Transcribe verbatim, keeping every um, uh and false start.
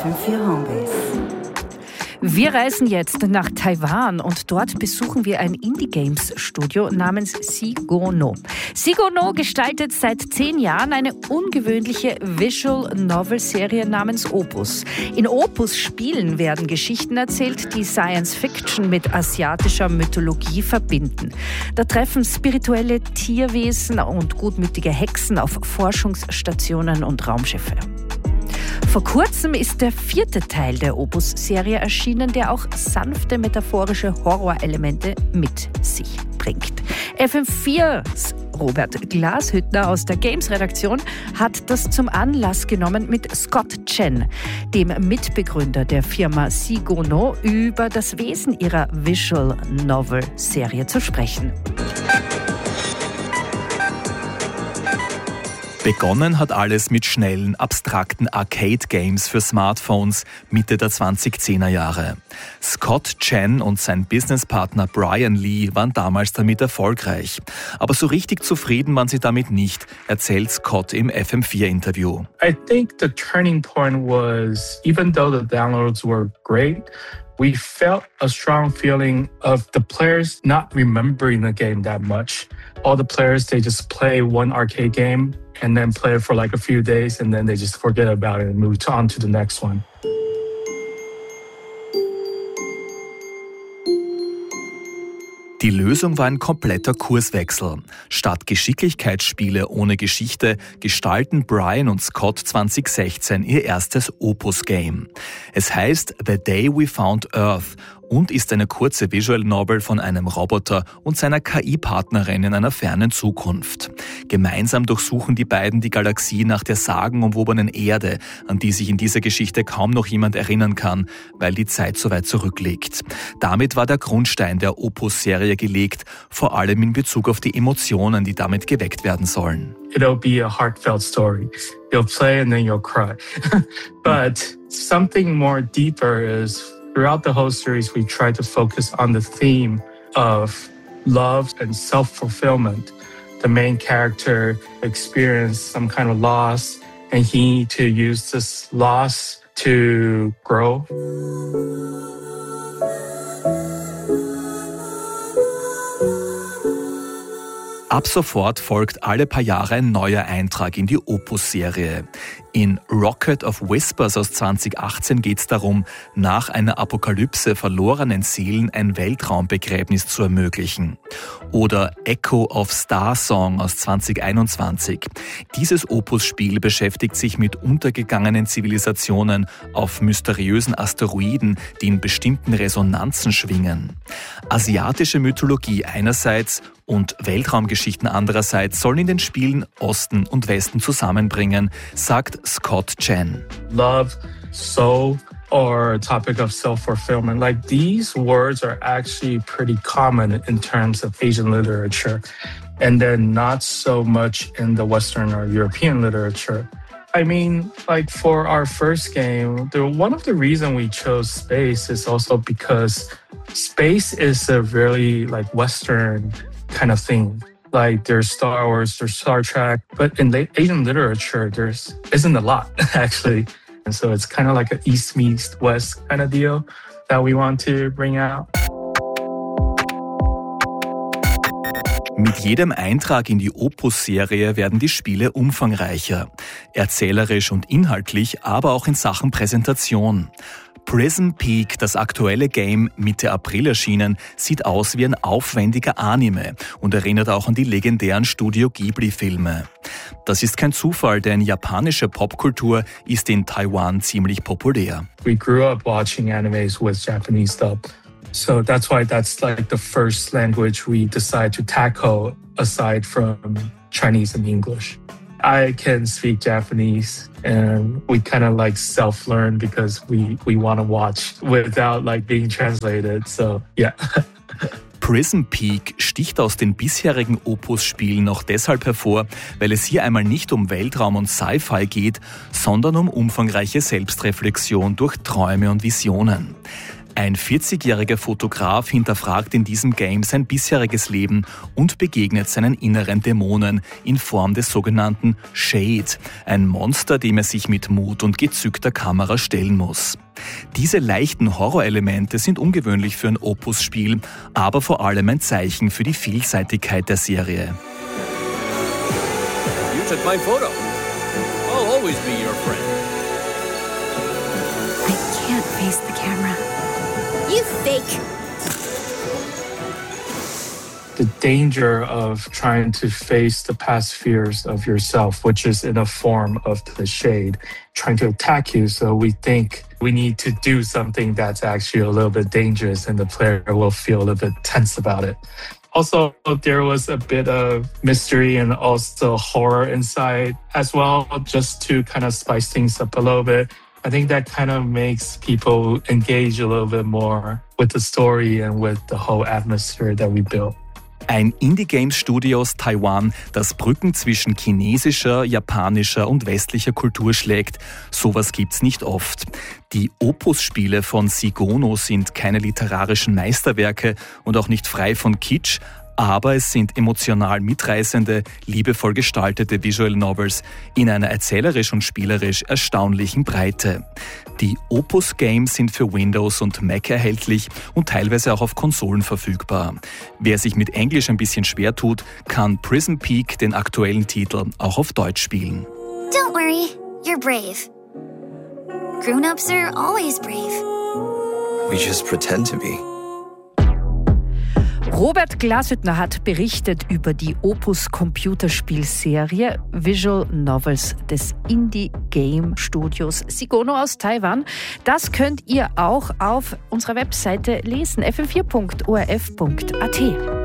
F M vier Homebase. Wir reisen jetzt nach Taiwan und dort besuchen wir ein Indie-Games-Studio namens Sigono. Sigono gestaltet seit zehn Jahren eine ungewöhnliche Visual-Novel-Serie namens Opus. In Opus-Spielen werden Geschichten erzählt, die Science-Fiction mit asiatischer Mythologie verbinden. Da treffen spirituelle Tierwesen und gutmütige Hexen auf Forschungsstationen und Raumschiffe. Vor kurzem ist der vierte Teil der Opus-Serie erschienen, der auch sanfte metaphorische Horrorelemente mit sich bringt. F M viers Robert Glashüttner aus der Games-Redaktion hat das zum Anlass genommen, mit Scott Chen, dem Mitbegründer der Firma Sigono, über das Wesen ihrer Visual-Novel-Serie zu sprechen. Begonnen hat alles mit schnellen, abstrakten Arcade-Games für Smartphones Mitte der zwanzigzehner Jahre. Scott Chen und sein Businesspartner Brian Lee waren damals damit erfolgreich. Aber so richtig zufrieden waren sie damit nicht, erzählt Scott im F M vier Interview. I think the turning point was, even though the downloads were great, we felt a strong feeling of the players not remembering the game that much. All the players, they just play one arcade game and then play it for like a few days and then they just forget about it and move on to the next one. Die Lösung war ein kompletter Kurswechsel. Statt Geschicklichkeitsspiele ohne Geschichte gestalten Brian und Scott zwanzig sechzehn ihr erstes Opus-Game. Es heißt The Day We Found Earth und ist eine kurze Visual Novel von einem Roboter und seiner K I-Partnerin in einer fernen Zukunft. Gemeinsam durchsuchen die beiden die Galaxie nach der sagenumwobenen Erde, an die sich in dieser Geschichte kaum noch jemand erinnern kann, weil die Zeit so weit zurückliegt. Damit war der Grundstein der Opus-Serie gelegt, vor allem in Bezug auf die Emotionen, die damit geweckt werden sollen. It'll be a heartfelt story. You'll play and then you'll cry. But something more deeper is, throughout the whole series, we try to focus on the theme of love and self-fulfillment. The main character experienced some kind of loss, and he needs to use this loss to grow. Ab sofort folgt alle paar Jahre ein neuer Eintrag in die Opus-Serie. In Rocket of Whispers aus zwanzig achtzehn geht es darum, nach einer Apokalypse verlorenen Seelen ein Weltraumbegräbnis zu ermöglichen. Oder Echo of Star Song aus zwanzig einundzwanzig. Dieses Opus-Spiel beschäftigt sich mit untergegangenen Zivilisationen auf mysteriösen Asteroiden, die in bestimmten Resonanzen schwingen. Asiatische Mythologie einerseits und Weltraumgeschichten andererseits sollen in den Spielen Osten und Westen zusammenbringen, sagt Scott Chen. Love, soul, or a topic of self-fulfillment. Like, these words are actually pretty common in terms of Asian literature, and then not so much in the Western or European literature. I mean, like, for our first game, the, one of the reasons we chose space is also because space is a really, like, Western kind of thing. Like, there's Star Wars, there's Star Trek, but in Asian literature, there's isn't a lot, actually. And so it's kind of like an East meets West kind of deal that we want to bring out. Mit jedem Eintrag in die Opus-Serie werden die Spiele umfangreicher. Erzählerisch und inhaltlich, aber auch in Sachen Präsentation. Prism Peak, das aktuelle Game, Mitte April erschienen, sieht aus wie ein aufwendiger Anime und erinnert auch an die legendären Studio Ghibli-Filme. Das ist kein Zufall, denn japanische Popkultur ist in Taiwan ziemlich populär. We grew up watching animes with Japanese dub. So that's why that's like the first language we decide to tackle aside from Chinese and English. I can speak Japanese and we kind of like self-learn because we, we want to watch without like being translated. So, yeah. Prism Peak sticht aus den bisherigen Opus-Spielen auch deshalb hervor, weil es hier einmal nicht um Weltraum und Sci-Fi geht, sondern um umfangreiche Selbstreflexion durch Träume und Visionen. Ein vierzigjähriger Fotograf hinterfragt in diesem Game sein bisheriges Leben und begegnet seinen inneren Dämonen in Form des sogenannten Shade, ein Monster, dem er sich mit Mut und gezückter Kamera stellen muss. Diese leichten Horrorelemente sind ungewöhnlich für ein Opus-Spiel, aber vor allem ein Zeichen für die Vielseitigkeit der Serie. You took my photo. I'll always be your friend. I can't face the camera. You fake. The danger of trying to face the past fears of yourself, which is in a form of the shade, trying to attack you. So we think we need to do something that's actually a little bit dangerous, and the player will feel a little bit tense about it. Also, there was a bit of mystery and also horror inside as well, just to kind of spice things up a little bit. I think that kind of makes people engage a little bit more with the story and with the whole atmosphere that we built. Ein Indie-Games-Studio aus Taiwan, das Brücken zwischen chinesischer, japanischer und westlicher Kultur schlägt. Sowas gibt's nicht oft. Die Opus-Spiele von Sigono sind keine literarischen Meisterwerke und auch nicht frei von Kitsch, aber es sind emotional mitreißende, liebevoll gestaltete Visual Novels in einer erzählerisch und spielerisch erstaunlichen Breite. Die Opus Games sind für Windows und Mac erhältlich und teilweise auch auf Konsolen verfügbar. Wer sich mit Englisch ein bisschen schwer tut, kann Prison Peak, den aktuellen Titel, auch auf Deutsch spielen. Don't worry, you're brave. Grown-ups are always brave. We just pretend to be. Robert Glashüttner hat berichtet über die Opus-Computerspielserie Visual Novels des Indie-Game-Studios Sigono aus Taiwan. Das könnt ihr auch auf unserer Webseite lesen, f m vier punkt o r f punkt a t.